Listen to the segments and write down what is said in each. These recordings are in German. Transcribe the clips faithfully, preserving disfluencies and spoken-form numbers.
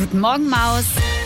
Guten Morgen, Maus.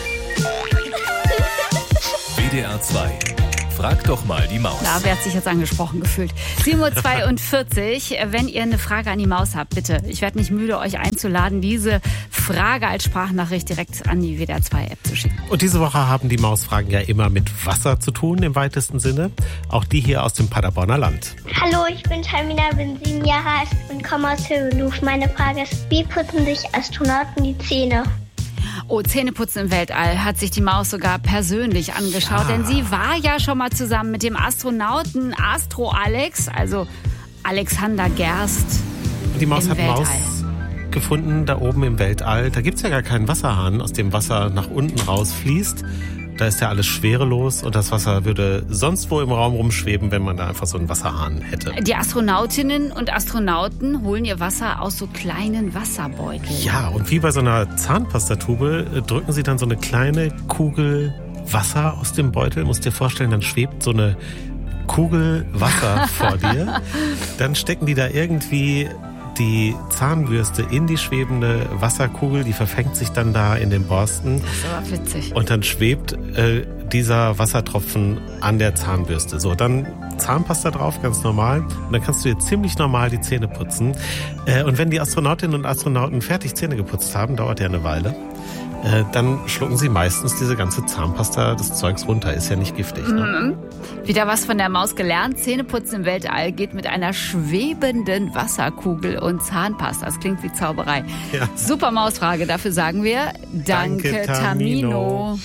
W D R zwei. Frag doch mal die Maus. Na, wer hat sich jetzt angesprochen gefühlt? sieben Uhr zweiundvierzig. Wenn ihr eine Frage an die Maus habt, bitte. Ich werde nicht müde, euch einzuladen, diese Frage als Sprachnachricht direkt an die W D R zwei App zu schicken. Und diese Woche haben die Mausfragen ja immer mit Wasser zu tun, im weitesten Sinne. Auch die hier aus dem Paderborner Land. Hallo, ich bin Tamina, bin sieben Jahre alt und komme aus Hövelhof. Meine Frage ist, wie putzen sich Astronauten die Zähne? Oh, Zähneputzen im Weltall hat sich die Maus sogar persönlich angeschaut. Ja. Denn sie war ja schon mal zusammen mit dem Astronauten Astro Alex, also Alexander Gerst. Die Maus im hat Weltall. Maus gefunden, da oben im Weltall. Da gibt es ja gar keinen Wasserhahn, aus dem Wasser nach unten rausfließt. Da ist ja alles schwerelos und das Wasser würde sonst wo im Raum rumschweben, wenn man da einfach so einen Wasserhahn hätte. Die Astronautinnen und Astronauten holen ihr Wasser aus so kleinen Wasserbeuteln. Ja, und wie bei so einer Zahnpastatube äh, drücken sie dann so eine kleine Kugel Wasser aus dem Beutel. Musst dir vorstellen, dann schwebt so eine Kugel Wasser vor dir. Dann stecken die da irgendwie die Zahnbürste in die schwebende Wasserkugel, die verfängt sich dann da in den Borsten. Das ist aber witzig. Und dann schwebt äh, dieser Wassertropfen an der Zahnbürste. So, dann Zahnpasta drauf, ganz normal. Und dann kannst du dir ziemlich normal die Zähne putzen. Äh, und wenn die Astronautinnen und Astronauten fertig Zähne geputzt haben, dauert ja eine Weile, äh, dann schlucken sie meistens diese ganze Zahnpasta des Zeugs runter. Ist ja nicht giftig. Ne? Mhm. Wieder was von der Maus gelernt. Zähneputzen im Weltall geht mit einer schwebenden Wasserkugel und Zahnpasta. Das klingt wie Zauberei. Ja. Super Mausfrage. Dafür sagen wir Danke, Danke, Tamino.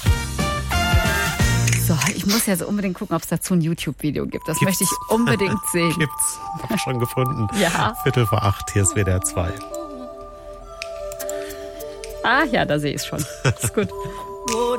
So, ich muss jetzt unbedingt gucken, ob es dazu ein YouTube-Video gibt. Das Gibt's? möchte ich unbedingt sehen. Gibt's. Hab schon gefunden. Ja. Viertel vor acht, hier ist W D R zwei. Ah ja, da sehe ich es schon. Ist gut.